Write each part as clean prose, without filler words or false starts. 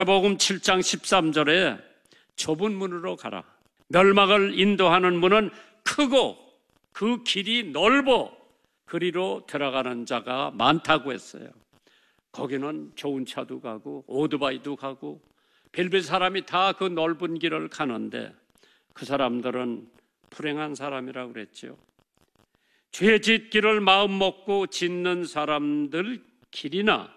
마태복음 7장 13절에 좁은 문으로 가라. 멸망을 인도하는 문은 크고 그 길이 넓어 그리로 들어가는 자가 많다고 했어요. 거기는 좋은 차도 가고 오토바이도 가고 별별 사람이 다 그 넓은 길을 가는데 그 사람들은 불행한 사람이라고 그랬죠. 죄 짓기를 마음 먹고 짓는 사람들 길이나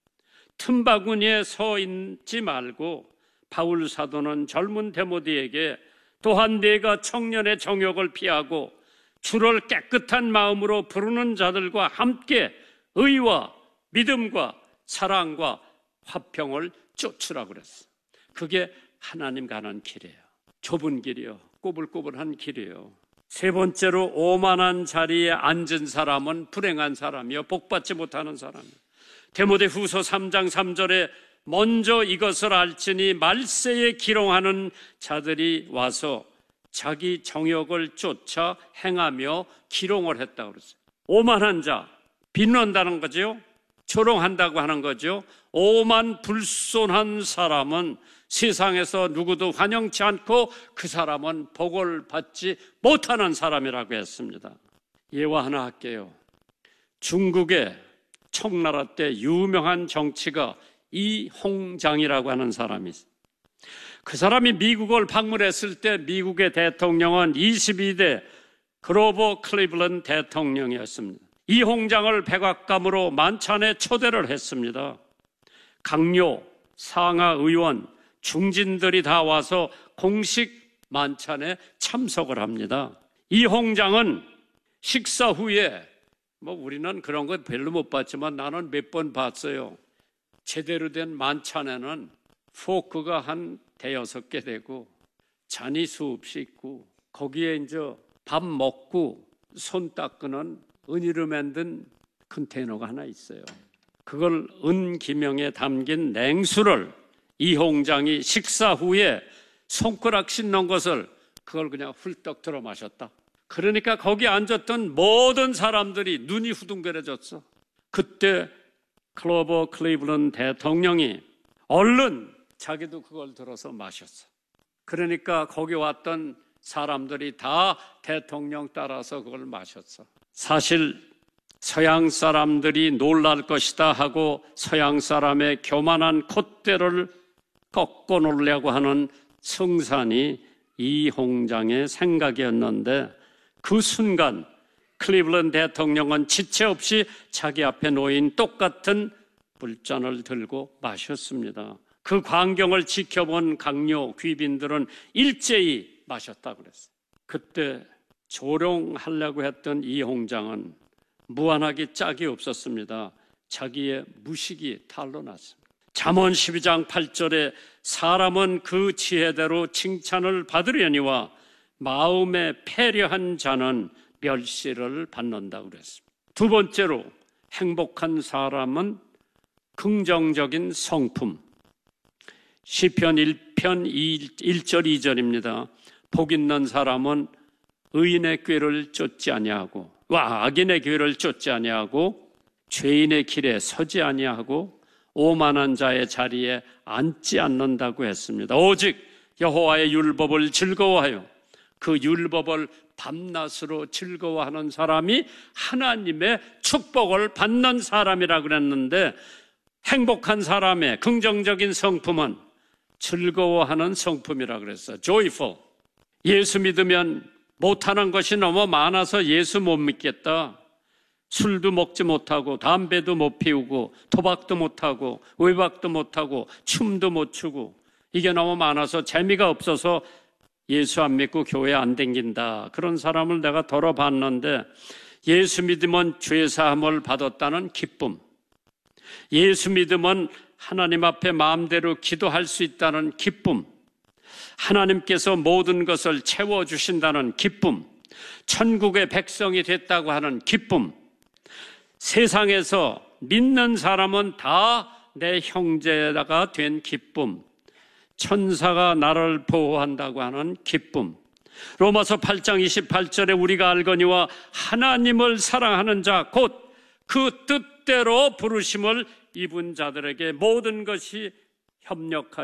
틈바구니에 서 있지 말고 바울 사도는 젊은 데모데에게 또한 네가 청년의 정욕을 피하고 주를 깨끗한 마음으로 부르는 자들과 함께 의와 믿음과 사랑과 화평을 쫓으라고 그랬어. 그게 하나님 가는 길이에요. 좁은 길이요, 꼬불꼬불한 길이에요. 세 번째로 오만한 자리에 앉은 사람은 불행한 사람이요, 복받지 못하는 사람이에요. 데모데후서 3장 3절에 먼저 이것을 알지니 말세에 기롱하는 자들이 와서 자기 정욕을 쫓아 행하며 기롱을 했다고 그랬어요. 오만한 자, 빚는다는 거죠. 조롱한다고 하는 거죠. 오만 불손한 사람은 세상에서 누구도 환영치 않고 그 사람은 복을 받지 못하는 사람이라고 했습니다. 예화 하나 할게요. 중국의 청나라 때 유명한 정치가 이홍장이라고 하는 사람이 있어요. 그 사람이 미국을 방문했을 때 미국의 대통령은 22대 그로버 클리블랜드 대통령이었습니다. 이홍장을 백악관으로 만찬에 초대를 했습니다. 강요, 상하 의원, 중진들이 다 와서 공식 만찬에 참석을 합니다. 이홍장은 식사 후에 우리는 그런 거 별로 못 봤지만 나는 몇 번 봤어요. 제대로 된 만찬에는 포크가 한 대여섯 개 되고 잔이 수없이 있고 거기에 이제 밥 먹고 손 닦는 은으로 만든 컨테이너가 하나 있어요. 그걸 은기명에 담긴 냉수를 이홍장이 식사 후에 손가락 씻는 것을 그걸 그냥 훌떡 들어 마셨다. 그러니까 거기 앉았던 모든 사람들이 눈이 후둥그레졌어. 그때 클로버 클리블랜드 대통령이 얼른 자기도 그걸 들어서 마셨어. 그러니까 거기 왔던 사람들이 다 대통령 따라서 그걸 마셨어. 사실 서양 사람들이 놀랄 것이다 하고 서양 사람의 교만한 콧대를 꺾어 놓으려고 하는 성산이 이홍장의 생각이었는데 그 순간 클리블랜드 대통령은 지체 없이 자기 앞에 놓인 똑같은 물잔을 들고 마셨습니다. 그 광경을 지켜본 강요 귀빈들은 일제히 마셨다고 그랬어요. 그때 조롱하려고 했던 이홍장은 무한하게 짝이 없었습니다. 자기의 무식이 탄로났습니다. 잠언 12장 8절에 사람은 그 지혜대로 칭찬을 받으려니와 마음에 패려한 자는 멸시를 받는다고 그랬습니다. 두 번째로 행복한 사람은 긍정적인 성품. 시편 1편 1절 2절입니다. 복 있는 사람은 의인의 꾀를 쫓지 아니하고 악인의 꾀를 쫓지 아니하고 죄인의 길에 서지 아니하고 오만한 자의 자리에 앉지 않는다고 했습니다. 오직 여호와의 율법을 즐거워하여 그 율법을 밤낮으로 즐거워하는 사람이 하나님의 축복을 받는 사람이라고 그랬는데 행복한 사람의 긍정적인 성품은 즐거워하는 성품이라고 그랬어요. joyful. 예수 믿으면 못하는 것이 너무 많아서 예수 못 믿겠다. 술도 먹지 못하고 담배도 못 피우고 도박도 못하고 외박도 못하고 춤도 못 추고 이게 너무 많아서 재미가 없어서 예수 안 믿고 교회 안 댕긴다. 그런 사람을 내가 덜어봤는데 예수 믿으면 죄사함을 받았다는 기쁨, 예수 믿으면 하나님 앞에 마음대로 기도할 수 있다는 기쁨, 하나님께서 모든 것을 채워주신다는 기쁨, 천국의 백성이 됐다고 하는 기쁨, 세상에서 믿는 사람은 다 내 형제가 된 기쁨, 천사가 나를 보호한다고 하는 기쁨, 로마서 8장 28절에 우리가 알거니와 하나님을 사랑하는 자 곧 그 뜻대로 부르심을 입은 자들에게 모든 것이 협력하여